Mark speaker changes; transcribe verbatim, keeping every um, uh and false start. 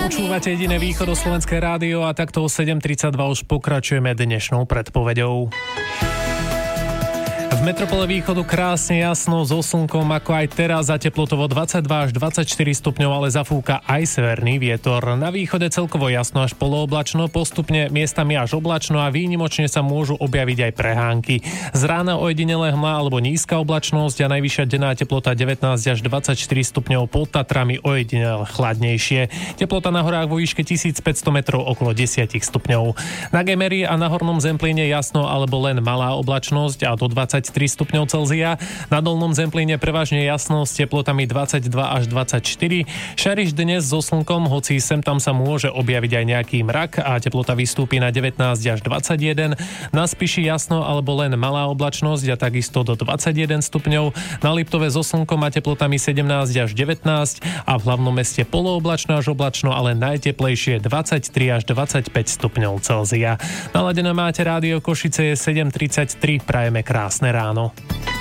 Speaker 1: Počúvate jediné východoslovenské rádio a takto o sedem tridsaťdva už pokračujeme dnešnou predpoveďou. V metropole východu krásne jasno so slnkom, ako aj teraz, za teplotovo dvadsaťdva až dvadsaťštyri stupňov, ale zafúka aj severný vietor. Na východe celkovo jasno až polooblačno, postupne miestami až oblačno a výnimočne sa môžu objaviť aj prehánky. Z rána ojedinele hmla alebo nízka oblačnosť a najvyššia denná teplota devätnásť až dvadsaťštyri stupňov, pod Tatrami ojedinele chladnejšie. Teplota na horách vo výške tisícpäťsto metrov okolo desať stupňov. Na Gemeri a na Hornom Zemplíne jasno alebo len malá oblačnosť a do dvadsaťtri stupňov Celzia. Na Dolnom Zemplíne prevažne jasno s teplotami dvadsaťdva až dvadsaťštyri. Šariš dnes so slnkom, hoci sem tam sa môže objaviť aj nejaký mrak a teplota vystúpi na devätnásť až dvadsaťjeden. Na Spiši jasno alebo len malá oblačnosť a takisto do dvadsaťjeden stupňov. Na Liptove so slnkom a teplotami sedemnásť až devätnásť a v hlavnom meste polooblačno až oblačno, ale najteplejšie dvadsaťtri až dvadsaťpäť stupňov Celzia. Naladené máte rádio Košice, je sedem tridsaťtri, prajeme krásne ráno.